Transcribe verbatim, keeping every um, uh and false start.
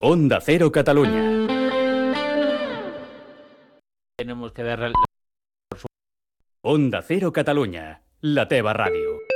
Onda Cero Catalunya. Tenemos que dar... Onda Cero Catalunya, la teva ràdio.